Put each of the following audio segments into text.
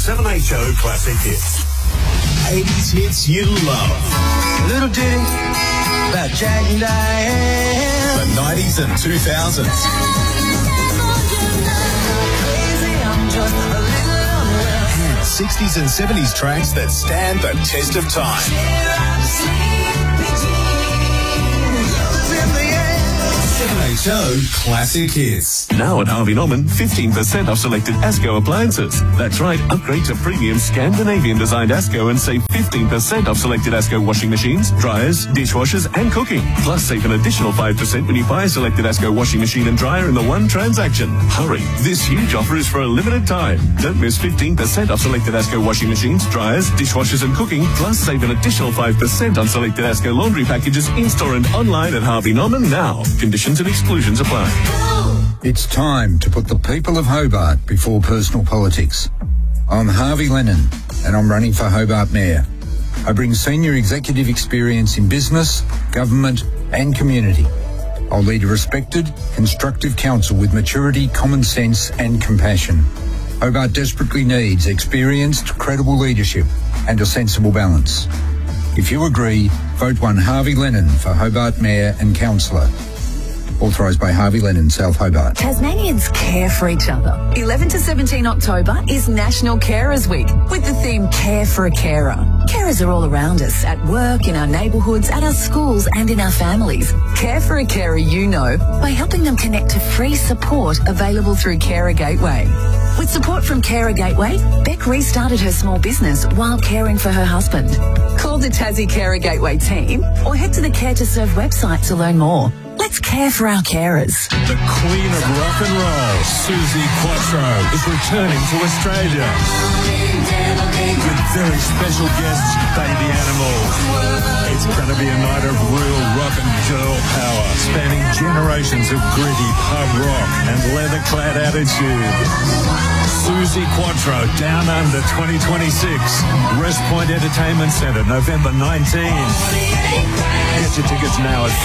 7HO Classic Hits. 80s hits you love. Little ditty about Jack and Diane. The 90s and 2000s. And 60s and 70s tracks that stand the test of time. 7HO Classic Hits. Now at Harvey Norman, 15% off selected ASCO appliances. That's right, upgrade to premium Scandinavian-designed ASCO and save 15% off selected ASCO washing machines, dryers, dishwashers and cooking. Plus, save an additional 5% when you buy a selected ASCO washing machine and dryer in the one transaction. Hurry, this huge offer is for a limited time. Don't miss 15% off selected ASCO washing machines, dryers, dishwashers and cooking. Plus, save an additional 5% on selected ASCO laundry packages in-store and online at Harvey Norman now. Conditions and exclusions apply. It's time to put the people of Hobart before personal politics. I'm Harvey Lennon and I'm running for Hobart Mayor. I bring senior executive experience in business, government and community. I'll lead a respected, constructive council with maturity, common sense and compassion. Hobart desperately needs experienced, credible leadership and a sensible balance. If you agree, vote one Harvey Lennon for Hobart Mayor and Councillor. Authorised by Harvey Lennon, South Hobart. Tasmanians care for each other. 11 to 17 October is National Carers Week with the theme Care for a Carer. Carers are all around us, at work, in our neighbourhoods, at our schools and in our families. Care for a carer you know by helping them connect to free support available through Carer Gateway. With support from Carer Gateway, Beck restarted her small business while caring for her husband. Call the Tassie Carer Gateway team or head to the Care to Serve website to learn more. Let's care for our carers. The Queen of Rock and Roll, Suzi Quatro, is returning to Australia with very special guests, Baby Animals. It's going to be a night of real rock and girl power, spanning generations of gritty pub rock and leather-clad attitude. Suzi Quatro, Down Under 2026, West Point Entertainment Centre, November 19. Get your tickets now at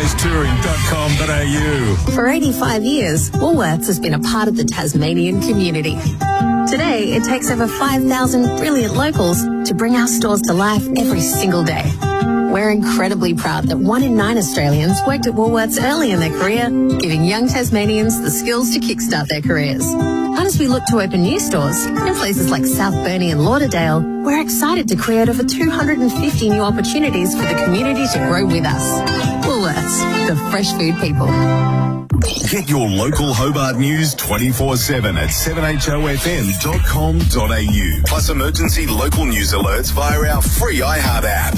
facetofacetouring.com.au. For 85 years, Woolworths has been a part of the Tasmanian community. Today, it takes over 5,000 brilliant locals to bring our stores to life every single day. We're incredibly proud that 1 in 9 Australians worked at Woolworths early in their career, giving young Tasmanians the skills to kickstart their careers. And as we look to open new stores in places like South Burnie and Lauderdale, we're excited to create over 250 new opportunities for the community to grow with us. Woolworths, the fresh food people. Get your local Hobart news 24/7 at 7HOFM.com.au. Plus emergency local news alerts via our free iHeart app.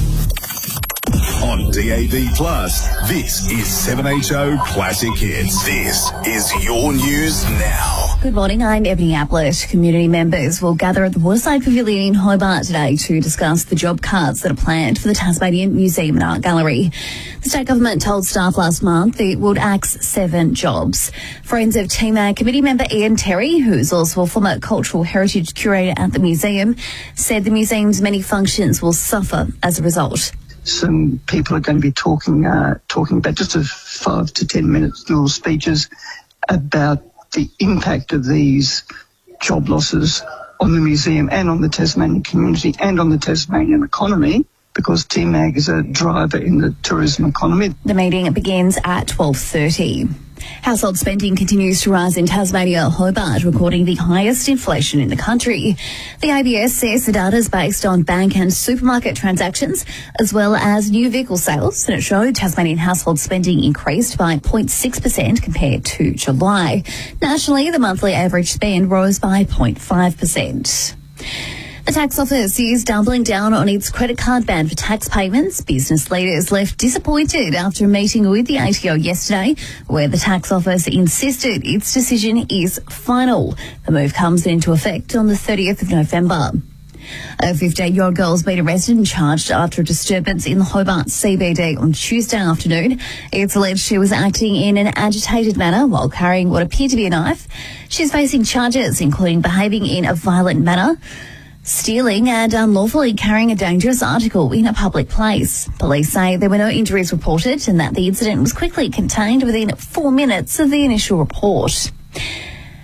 On DAB+, this is 7HO Classic Hits. This is your news now. Good morning, I'm Ebony Ablett. Community members will gather at the Waterside Pavilion in Hobart today to discuss the job cards that are planned for the Tasmanian Museum and Art Gallery. The state government told staff last month it would axe 7 jobs. Friends of TMAG committee member Ian Terry, who's also a former cultural heritage curator at the museum, said the museum's many functions will suffer as a result. Some people are going to be talking about just a 5 to 10 minutes little speeches about the impact of these job losses on the museum and on the Tasmanian community and on the Tasmanian economy, because TMAG is a driver in the tourism economy. The meeting begins at 12:30. Household spending continues to rise in Tasmania, Hobart, recording the highest inflation in the country. The ABS says the data is based on bank and supermarket transactions, as well as new vehicle sales, and it showed Tasmanian household spending increased by 0.6% compared to July. Nationally, the monthly average spend rose by 0.5%. The tax office is doubling down on its credit card ban for tax payments. Business leaders left disappointed after a meeting with the ATO yesterday, where the tax office insisted its decision is final. The move comes into effect on the 30th of November. A 15-year-old girl has been arrested and charged after a disturbance in the Hobart CBD on Tuesday afternoon. It's alleged she was acting in an agitated manner while carrying what appeared to be a knife. She's facing charges, including behaving in a violent manner, stealing and unlawfully carrying a dangerous article in a public place. Police say there were no injuries reported and that the incident was quickly contained within 4 minutes of the initial report.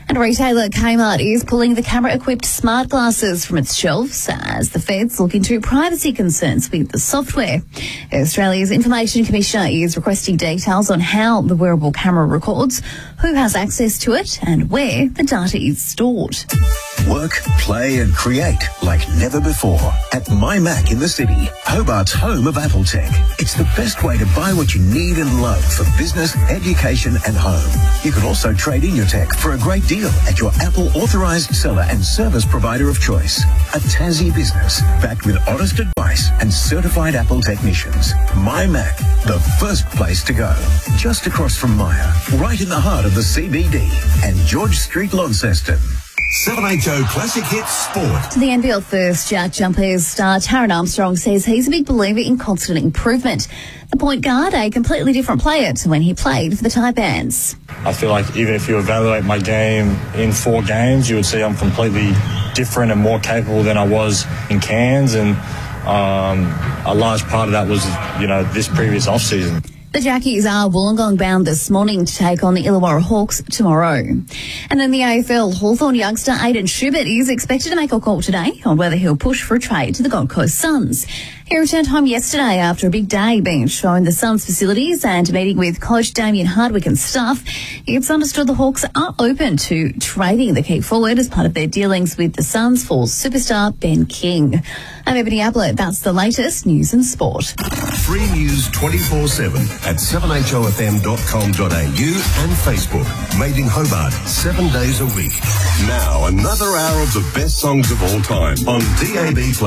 And retailer Kmart is pulling the camera-equipped smart glasses from its shelves as the feds look into privacy concerns with the software. Australia's Information Commissioner is requesting details on how the wearable camera records, who has access to it, and where the data is stored. Work, play and create like never before at MyMac in the city, Hobart's home of Apple Tech. It's the best way to buy what you need and love for business, education and home. You can also trade in your tech for a great deal at your Apple authorised seller and service provider of choice. A Tassie business backed with honest advice and certified Apple technicians. MyMac, the first place to go. Just across from Myer, right in the heart of the CBD and George Street, Launceston. 7HO Classic Hits Sport. To the NBL first, Jack Jumpers star Taron Armstrong says he's a big believer in constant improvement. The point guard, a completely different player to when he played for the Taipans. I feel like even if you evaluate my game in 4 games, you would see I'm completely different and more capable than I was in Cairns, and a large part of that was, this previous off-season. The Jackies are Wollongong bound this morning to take on the Illawarra Hawks tomorrow. And then the AFL, Hawthorn youngster Aidan Schubert is expected to make a call today on whether he'll push for a trade to the Gold Coast Suns. He returned home yesterday after a big day being shown the Suns facilities and meeting with coach Damien Hardwick and staff. It's understood the Hawks are open to trading the key forward as part of their dealings with the Suns for superstar Ben King. I'm Ebony Ablett. That's the latest news and sport. Free news 24/7 at 7hofm.com.au and Facebook. Made in Hobart 7 days a week. Now another hour of the best songs of all time on DAB+.